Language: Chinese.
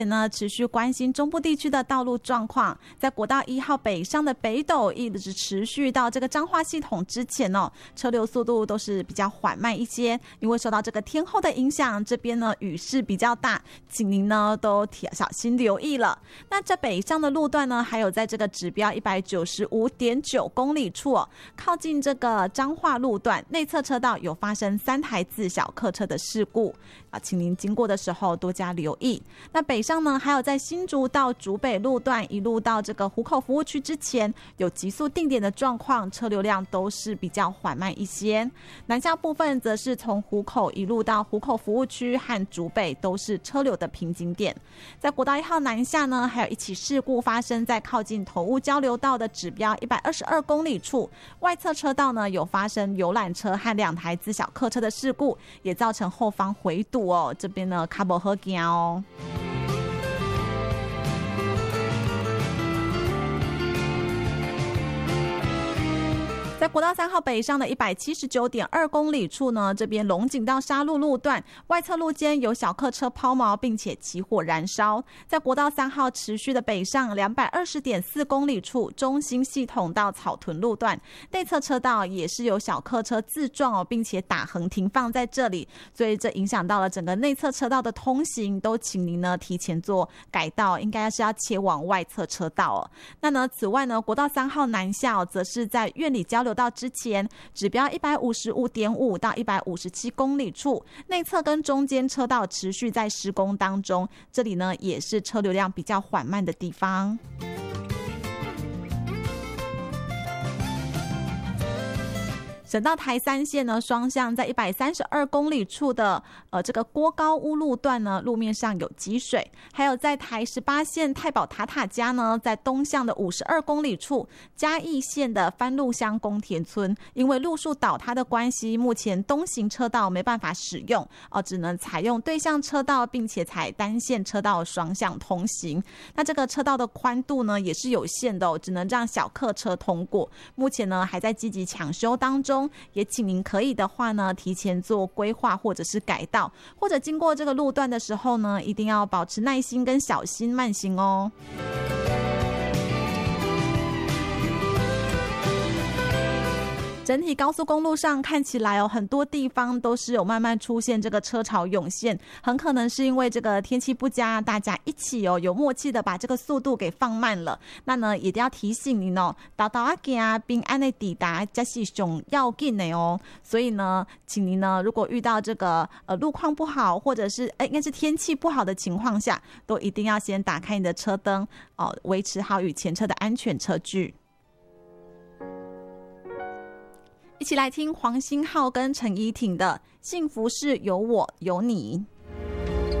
呢持续关心中部地区的道路状况，在国道1号北上的北斗一直持续到这个彰化系统之前车流速度都是比较缓慢一些，因为受到这个天候的影响，这边呢雨势比较大，请您呢都小心留意了。那这北上的路段呢，还有在这个指标195.9公里处靠近这个彰化路段内侧车道有发生3台自小客车的事故请您经过的时候多加留意。那北上呢，还有在新竹到竹北路段一路到这个湖口服务区之前有急速定点的状况，车流量都是比较缓慢一些。南下部分则是从湖口一路到湖口服务区和竹北都是车流的瓶颈点。在国道1号南下呢，还有一起事故发生在靠近头屋交流道的指标122公里处，外侧车道呢有发生游览车和2台自小客车的事故，也造成后方回堵这边呢较不好行在国道3号北上的179.2公里处呢，这边龙井到沙鹿路段外侧路间有小客车抛锚并且起火燃烧。在国道3号持续的北上220.4公里处，中兴系统到草屯路段内侧车道也是有小客车自撞并且打横停放在这里，所以这影响到了整个内侧车道的通行，都请您呢提前做改道，应该是要切往外侧车道那呢，此外呢，国道3号南下则是在苑里交流道之前指标155.5到157公里处，内侧跟中间车道持续在施工当中，这里呢也是车流量比较缓慢的地方。省道台3线呢，双向在132公里处的这个郭高屋路段呢，路面上有积水。还有在台18线太保塔塔家呢，在东向的52公里处，嘉义县的番路乡宫田村，因为路树倒塌的关系，目前东行车道没办法使用只能采用对向车道，并且采单线车道双向通行。那这个车道的宽度呢，也是有限的只能让小客车通过。目前呢，还在积极抢修当中。也请您可以的话呢，提前做规划或者是改道，或者经过这个路段的时候呢，一定要保持耐心跟小心慢行整体高速公路上看起来很多地方都是有慢慢出现这个车潮涌现，很可能是因为这个天气不佳，大家一起有默契的把这个速度给放慢了。那呢，也要提醒您道道啊行平安的抵达才是最要紧的所以呢，请您呢，如果遇到这个路况不好，或者是应该是天气不好的情况下，都一定要先打开你的车灯维持好与前车的安全车距。一起来听黄星浩跟陈怡婷的《幸福是有我有你》。